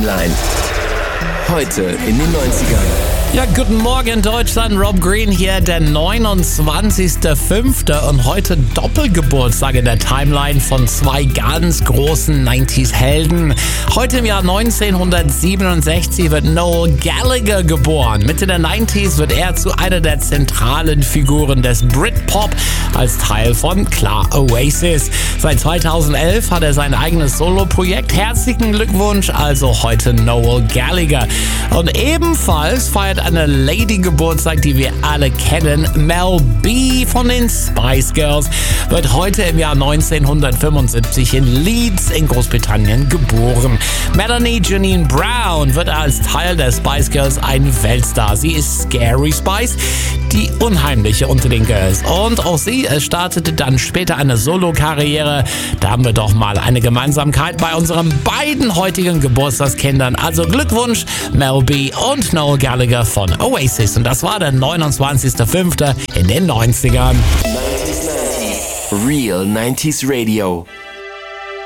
Timeline. Heute in den 90ern. Ja, guten Morgen Deutschland, Rob Green hier, der 29.05. und heute Doppelgeburtstag in der Timeline von zwei ganz großen 90s-Helden. Heute im Jahr 1967 wird Noel Gallagher geboren. Mitte der 90s wird er zu einer der zentralen Figuren des Britpop als Teil von Oasis. Seit 2011 hat er sein eigenes Soloprojekt. Herzlichen Glückwunsch also heute Noel Gallagher. Und ebenfalls feiert eine Lady Geburtstag, die wir alle kennen. Mel B von den Spice Girls wird heute im Jahr 1975 in Leeds in Großbritannien geboren. Melanie Janine Brown wird als Teil der Spice Girls ein Weltstar. Sie ist Scary Spice, die Unheimliche unter den Girls. Und auch sie startete dann später eine Solo-Karriere. Da haben wir doch mal eine Gemeinsamkeit bei unseren beiden heutigen Geburtstagskindern. Also Glückwunsch Mel B und Noel Gallagher von Oasis. Und das war der 29.05. in den 90ern. 90s. Real 90s Radio.